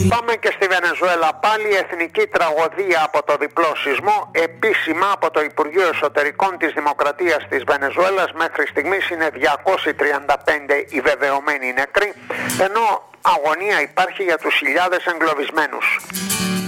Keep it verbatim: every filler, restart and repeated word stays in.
Πάμε και στη Βενεζουέλα πάλι. Εθνική τραγωδία από το διπλό σεισμό. Επίσημα από το Υπουργείο Εσωτερικών της Δημοκρατίας της Βενεζουέλας μέχρι στιγμής είναι διακόσιοι τριάντα πέντε οι βεβαιωμένοι νεκροί, ενώ αγωνία υπάρχει για τους χιλιάδες εγκλωβισμένους.